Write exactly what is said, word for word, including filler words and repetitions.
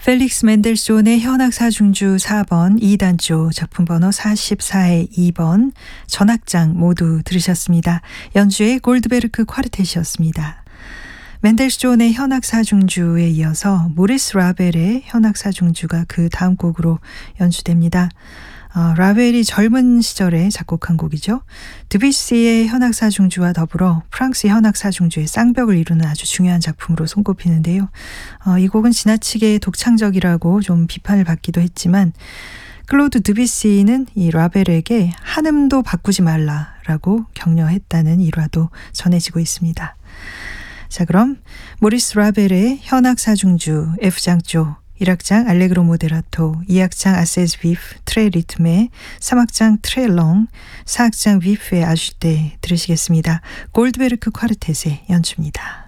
펠릭스 멘델소hn의 현악사중주 사 번 이 단조 작품 번호 사십사의 이 번 전악장 모두 들으셨습니다. 연주의 골드베르크 콰르텟이었습니다. 멘델소hn의 현악사중주에 이어서 모리스 라벨의 현악사중주가 그 다음 곡으로 연주됩니다. 어, 라벨이 젊은 시절에 작곡한 곡이죠. 드뷔시의 현악사중주와 더불어 프랑스 현악사중주의 쌍벽을 이루는 아주 중요한 작품으로 손꼽히는데요. 어, 이 곡은 지나치게 독창적이라고 좀 비판을 받기도 했지만 클로드 드뷔시는 이 라벨에게 한음도 바꾸지 말라라고 격려했다는 일화도 전해지고 있습니다. 자, 그럼 모리스 라벨의 현악사중주 F장조, 일 악장 알레그로 모데라토, 이 악장 아세즈 비프 트레 리트메, 삼 악장 트레 롱, 사 악장 비프의 아주떼 들으시겠습니다. 골드베르크 콰르텟의 연주입니다.